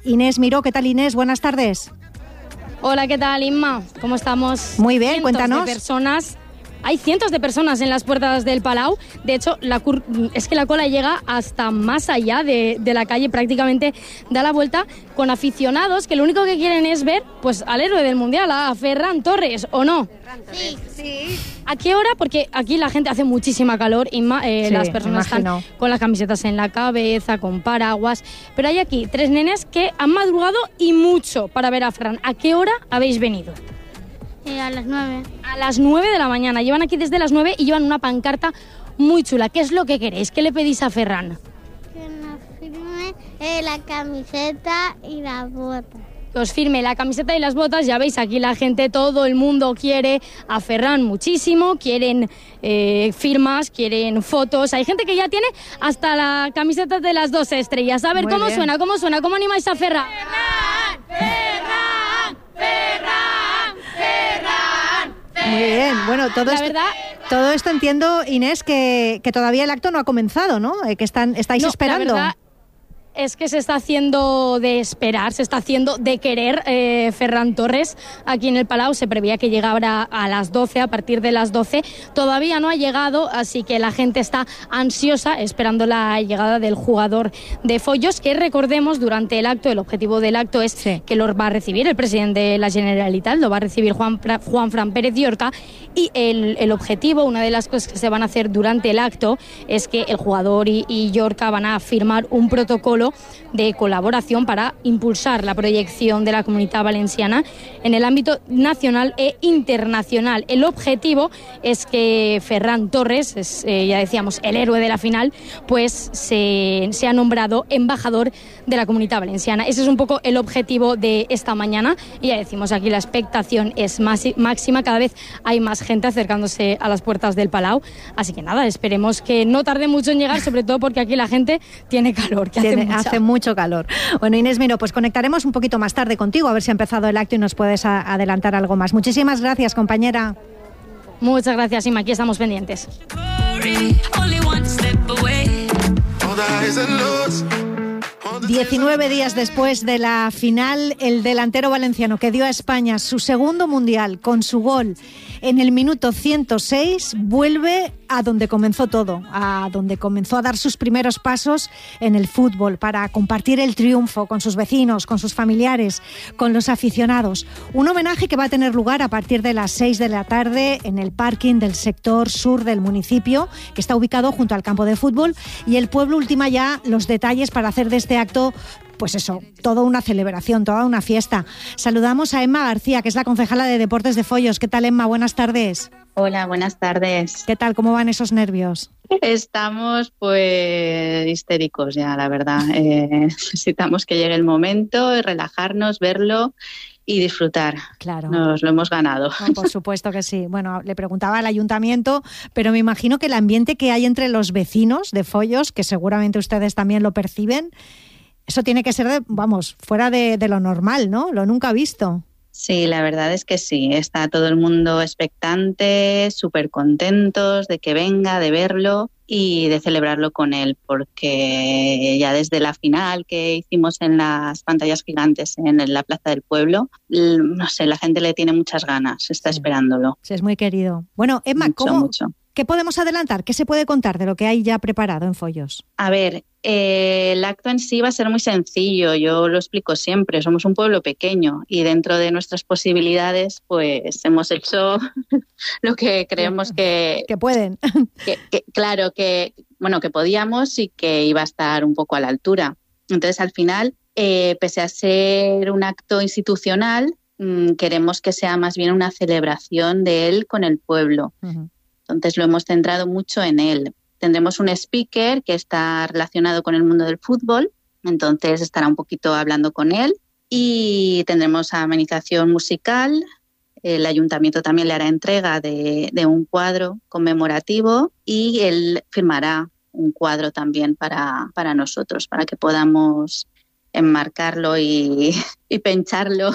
Inés Miró. ¿Qué tal, Inés? Buenas tardes. Hola, ¿qué tal, Inma? ¿Cómo estamos? Muy bien, cuéntanos. Hay cientos de personas en las puertas del Palau. De hecho, es que la cola llega hasta más allá de la calle, prácticamente da la vuelta, con aficionados que lo único que quieren es ver pues al héroe del Mundial, a Ferran Torres, ¿o no? Sí. ¿A qué hora? Porque aquí la gente hace muchísima calor, Inma, las personas están con las camisetas en la cabeza, con paraguas, pero hay aquí 3 nenes que han madrugado y mucho para ver a Ferran. ¿A qué hora habéis venido? A las 9. A las 9 de la mañana. Llevan aquí desde las 9 y llevan una pancarta muy chula. ¿Qué es lo que queréis? ¿Qué le pedís a Ferran? Que nos firme la camiseta y las botas. Que os firme la camiseta y las botas. Ya veis, aquí la gente, todo el mundo quiere a Ferran muchísimo. Quieren firmas, quieren fotos. Hay gente que ya tiene hasta la camiseta de las 2 estrellas. A ver, Muy ¿cómo bien. suena? ¿Cómo suena? ¿Cómo animáis a Ferran? Muy bien. Bueno, todo esto entiendo, Inés, que todavía el acto no ha comenzado, ¿no? Que estáis esperando. La verdad es que se está haciendo de esperar, se está haciendo de querer Ferran Torres aquí en el Palau. Se preveía que llegara a las 12, a partir de las 12. Todavía no ha llegado, así que la gente está ansiosa esperando la llegada del jugador de Foyos, que recordemos, durante el acto, el objetivo del acto es que lo va a recibir el presidente de la Generalitat, lo va a recibir Juanfran Pérez Llorca, y el objetivo, una de las cosas que se van a hacer durante el acto, es que el jugador y Llorca van a firmar un protocolo de colaboración para impulsar la proyección de la Comunitat Valenciana en el ámbito nacional e internacional. El objetivo es que Ferran Torres, ya decíamos, el héroe de la final, pues se ha nombrado embajador de la Comunitat Valenciana. Ese es un poco el objetivo de esta mañana, y ya decimos, aquí la expectación es máxima, cada vez hay más gente acercándose a las puertas del Palau, así que nada, esperemos que no tarde mucho en llegar, sobre todo porque aquí la gente tiene calor, que hace mucho calor. Bueno, Inés Miró, pues conectaremos un poquito más tarde contigo, a ver si ha empezado el acto y nos puedes adelantar algo más. Muchísimas gracias, compañera. Muchas gracias, Inma, aquí estamos pendientes. 19 días después de la final, el delantero valenciano que dio a España su segundo mundial con su gol en el minuto 106 vuelve a donde comenzó todo, a donde comenzó a dar sus primeros pasos en el fútbol, para compartir el triunfo con sus vecinos, con sus familiares, con los aficionados. Un homenaje que va a tener lugar a partir de las 6 de la tarde en el parking del sector sur del municipio, que está ubicado junto al campo de fútbol, y el pueblo ultima ya los detalles para hacer de este acto, pues eso, toda una celebración, toda una fiesta. Saludamos a Emma García, que es la concejala de Deportes de Foyos. ¿Qué tal, Emma? Buenas tardes. Hola, buenas tardes. ¿Qué tal? ¿Cómo van esos nervios? Estamos pues histéricos ya, la verdad. Necesitamos que llegue el momento, relajarnos, verlo y disfrutar. Claro. Nos lo hemos ganado. No, por supuesto que sí. Bueno, le preguntaba al ayuntamiento, pero me imagino que el ambiente que hay entre los vecinos de Foyos, que seguramente ustedes también lo perciben, eso tiene que ser, fuera de lo normal, ¿no? Lo nunca visto. Sí, la verdad es que sí. Está todo el mundo expectante, súper contentos de que venga, de verlo y de celebrarlo con él, porque ya desde la final que hicimos en las pantallas gigantes en la Plaza del Pueblo, no sé, la gente le tiene muchas ganas, está esperándolo. Sí, es muy querido. Bueno, Emma, mucho. ¿Qué podemos adelantar? ¿Qué se puede contar de lo que hay ya preparado en Foyos? A ver, el acto en sí va a ser muy sencillo, yo lo explico siempre, somos un pueblo pequeño y dentro de nuestras posibilidades pues hemos hecho lo que creemos que pueden. Claro, que podíamos y que iba a estar un poco a la altura. Entonces al final, pese a ser un acto institucional, queremos que sea más bien una celebración de él con el pueblo. Uh-huh. Entonces lo hemos centrado mucho en él. Tendremos un speaker que está relacionado con el mundo del fútbol, entonces estará un poquito hablando con él, y tendremos amenización musical. El ayuntamiento también le hará entrega de un cuadro conmemorativo y él firmará un cuadro también para nosotros, para que podamos enmarcarlo y pencharlo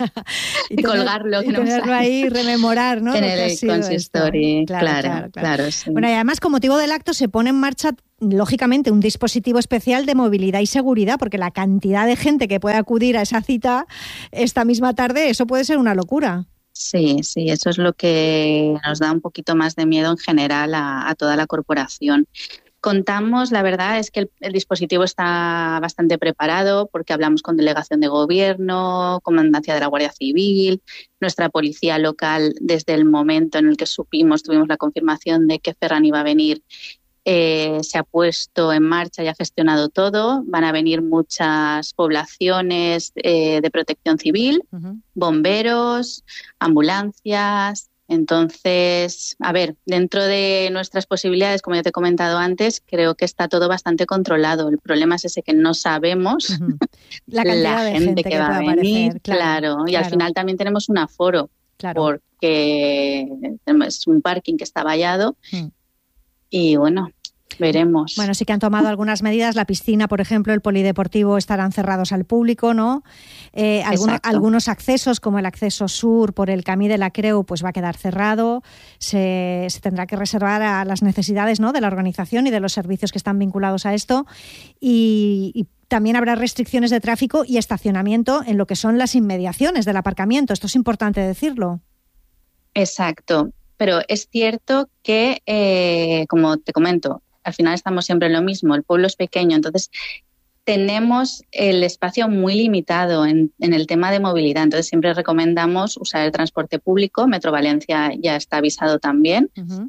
y colgarlo. Y tenerlo ahí, rememorar, ¿no? En el consistorio, claro. Sí. Bueno, y además, con motivo del acto se pone en marcha lógicamente, un dispositivo especial de movilidad y seguridad, porque la cantidad de gente que puede acudir a esa cita esta misma tarde, eso puede ser una locura. Sí, eso es lo que nos da un poquito más de miedo en general a toda la corporación. Contamos, la verdad es que el dispositivo está bastante preparado porque hablamos con delegación de gobierno, comandancia de la Guardia Civil, nuestra policía local. Desde el momento en el que tuvimos la confirmación de que Ferran iba a venir, se ha puesto en marcha y ha gestionado todo. Van a venir muchas poblaciones de protección civil, bomberos, ambulancias. Entonces, a ver, dentro de nuestras posibilidades, como ya te he comentado antes, creo que está todo bastante controlado. El problema es ese que no sabemos la cantidad de gente que va a venir. Claro. Y al final también tenemos un aforo, porque es un parking que está vallado y bueno, veremos. Bueno, sí que han tomado algunas medidas. La piscina, por ejemplo, el polideportivo estarán cerrados al público, ¿no? Algunos accesos, como el acceso sur por el Camí de la Creu, pues va a quedar cerrado. Se tendrá que reservar a las necesidades, ¿no?, de la organización y de los servicios que están vinculados a esto. Y también habrá restricciones de tráfico y estacionamiento en lo que son las inmediaciones del aparcamiento. Esto es importante decirlo. Exacto. Pero es cierto que, como te comento, al final estamos siempre en lo mismo, el pueblo es pequeño, entonces tenemos el espacio muy limitado en el tema de movilidad, entonces siempre recomendamos usar el transporte público. Metro Valencia ya está avisado también.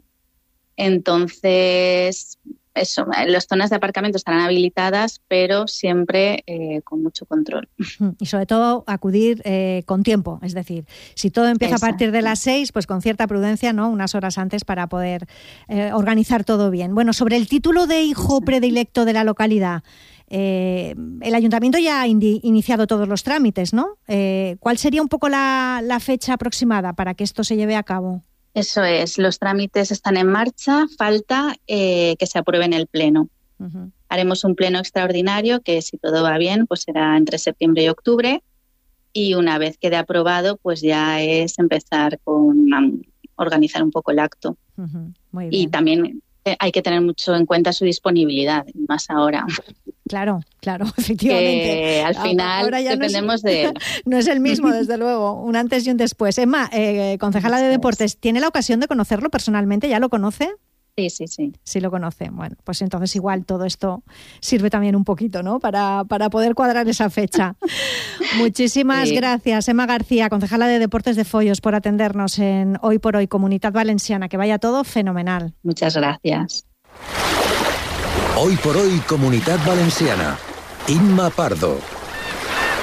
Entonces, eso, las zonas de aparcamiento estarán habilitadas, pero siempre con mucho control. Y sobre todo acudir con tiempo, es decir, si todo empieza a partir de las 6, pues con cierta prudencia, ¿no?, unas horas antes para poder organizar todo bien. Bueno, sobre el título de hijo predilecto de la localidad, el ayuntamiento ya ha iniciado todos los trámites, ¿no? ¿Cuál sería un poco la fecha aproximada para que esto se lleve a cabo? Eso es, los trámites están en marcha, falta que se apruebe en el Pleno. Haremos un Pleno extraordinario que, si todo va bien, pues será entre septiembre y octubre, y una vez quede aprobado, pues ya es empezar con organizar un poco el acto. Muy bien. Y también hay que tener mucho en cuenta su disponibilidad, más ahora. Claro, efectivamente. Que al final dependemos de él. No es el mismo, desde luego, un antes y un después. Emma, concejala de Deportes, ¿tiene la ocasión de conocerlo personalmente? ¿Ya lo conoce? Sí. Sí lo conoce. Bueno, pues entonces igual todo esto sirve también un poquito, ¿no?, para poder cuadrar esa fecha. Muchísimas gracias, Emma García, concejala de Deportes de Foios, por atendernos en Hoy por Hoy, Comunitat Valenciana. Que vaya todo fenomenal. Muchas gracias. Hoy por Hoy, Comunitat Valenciana. Imma Pardo.